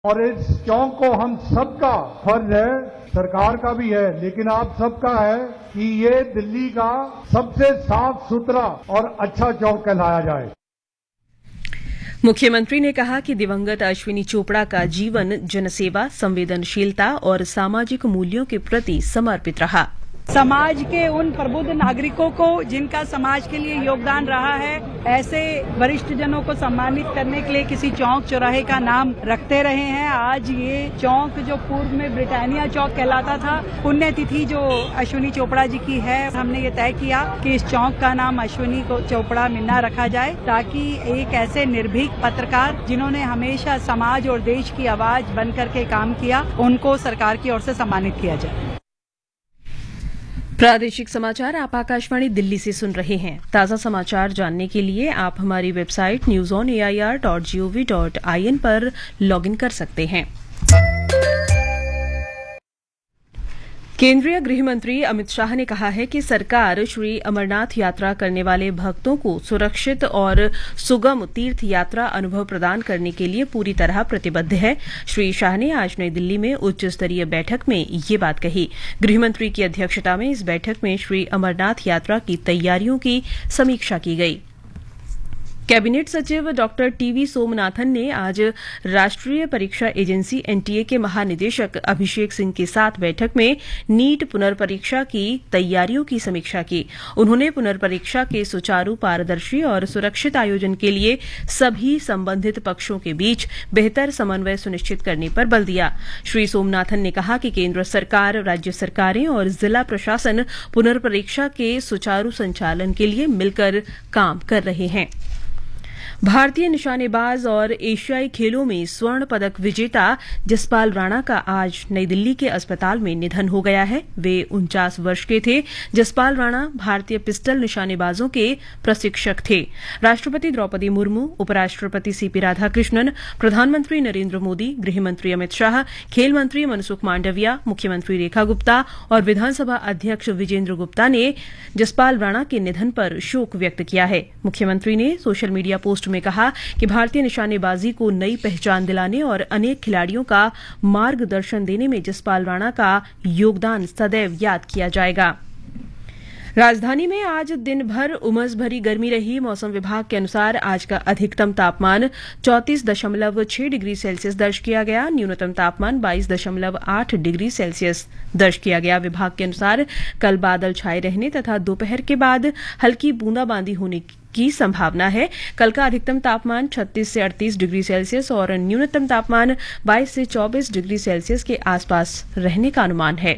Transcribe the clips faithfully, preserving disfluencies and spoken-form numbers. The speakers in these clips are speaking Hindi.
और इस चौक को हम सबका फर्ज है, सरकार का भी है, लेकिन आप सबका है कि ये दिल्ली का सबसे साफ सुथरा और अच्छा चौक कहलाया जाए। मुख्यमंत्री ने कहा कि दिवंगत अश्विनी चोपड़ा का जीवन जनसेवा, संवेदनशीलता और सामाजिक मूल्यों के प्रति समर्पित रहा। समाज के उन प्रबुद्ध नागरिकों को जिनका समाज के लिए योगदान रहा है, ऐसे वरिष्ठ जनों को सम्मानित करने के लिए किसी चौक चौराहे का नाम रखते रहे हैं। आज ये चौक जो पूर्व में ब्रिटानिया चौक कहलाता था, पुण्यतिथि जो अश्विनी चोपड़ा जी की है, हमने ये तय किया कि इस चौक का नाम अश्विनी चोपड़ा मिन्ना रखा जाए, ताकि एक ऐसे निर्भीक पत्रकार जिन्होंने हमेशा समाज और देश की आवाज बन करके काम किया, उनको सरकार की ओर से सम्मानित किया जाए। प्रादेशिक समाचार आप आकाशवाणी दिल्ली से सुन रहे हैं। ताज़ा समाचार जानने के लिए आप हमारी website news on A I R dot G O V dot I N पर लॉगिन कर सकते हैं। केंद्रीय गृह मंत्री अमित शाह ने कहा है कि सरकार श्री अमरनाथ यात्रा करने वाले भक्तों को सुरक्षित और सुगम तीर्थ यात्रा अनुभव प्रदान करने के लिए पूरी तरह प्रतिबद्ध है। श्री शाह ने आज नई दिल्ली में उच्च स्तरीय बैठक में ये बात कही। गृह मंत्री की अध्यक्षता में इस बैठक में श्री अमरनाथ यात्रा की तैयारियों की समीक्षा की गई। कैबिनेट सचिव डॉक्टर टीवी सोमनाथन ने आज राष्ट्रीय परीक्षा एजेंसी एन टी ए के महानिदेशक अभिषेक सिंह के साथ बैठक में नीट पुनर्परीक्षा की तैयारियों की समीक्षा की। उन्होंने पुनर्परीक्षा के सुचारू, पारदर्शी और सुरक्षित आयोजन के लिए सभी संबंधित पक्षों के बीच बेहतर समन्वय सुनिश्चित करने पर बल दिया। श्री सोमनाथन ने कहा कि केंद्र सरकार, राज्य सरकारें और जिला प्रशासन पुनर्परीक्षा के सुचारू संचालन के लिए मिलकर काम कर रहे हैं। भारतीय निशानेबाज और एशियाई खेलों में स्वर्ण पदक विजेता जसपाल राणा का आज नई दिल्ली के अस्पताल में निधन हो गया है। वे उनचास वर्ष के थे। जसपाल राणा भारतीय पिस्टल निशानेबाजों के प्रशिक्षक थे। राष्ट्रपति द्रौपदी मुर्मू, उपराष्ट्रपति सीपी राधाकृष्णन, प्रधानमंत्री नरेंद्र मोदी, गृह मंत्री अमित शाह, खेल मंत्री मनसुख मांडविया, मुख्यमंत्री रेखा गुप्ता और विधानसभा अध्यक्ष विजेंद्र गुप्ता ने जसपाल राणा के निधन पर शोक व्यक्त किया है। मुख्यमंत्री ने सोशल मीडिया पोस्ट में कहा कि भारतीय निशानेबाजी को नई पहचान दिलाने और अनेक खिलाड़ियों का मार्गदर्शन देने में जसपाल राणा का योगदान सदैव याद किया जाएगा। राजधानी में आज दिन भर उमस भरी गर्मी रही। मौसम विभाग के अनुसार आज का अधिकतम तापमान चौंतीस दशमलव छह डिग्री सेल्सियस दर्ज किया गया। न्यूनतम तापमान बाईस दशमलव आठ डिग्री सेल्सियस दर्ज किया गया। विभाग के अनुसार कल बादल छाए रहने तथा दोपहर के बाद हल्की बूंदाबांदी होने की संभावना है। कल का अधिकतम तापमान छत्तीस से अड़तीस डिग्री सेल्सियस और न्यूनतम तापमान बाईस से चौबीस डिग्री सेल्सियस के आसपास रहने का अनुमान है।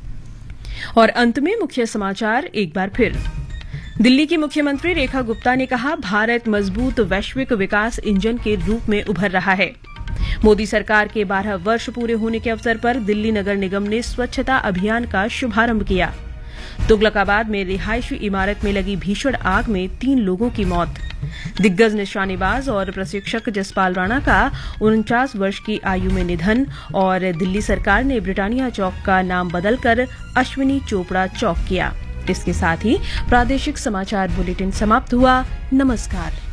और अंत में मुख्य समाचार एक बार फिर। दिल्ली की मुख्यमंत्री रेखा गुप्ता ने कहा, भारत मजबूत वैश्विक विकास इंजन के रूप में उभर रहा है। मोदी सरकार के बारह वर्ष पूरे होने के अवसर पर दिल्ली नगर निगम ने स्वच्छता अभियान का शुभारंभ किया। तुगलकाबाद में रिहायशी इमारत में लगी भीषण आग में तीन लोगों की मौत। दिग्गज निशानेबाज और प्रशिक्षक जसपाल राणा का उनचास वर्ष की आयु में निधन। और दिल्ली सरकार ने ब्रिटानिया चौक का नाम बदलकर अश्विनी चोपड़ा चौक किया। इसके साथ ही प्रादेशिक समाचार बुलेटिन समाप्त हुआ। नमस्कार।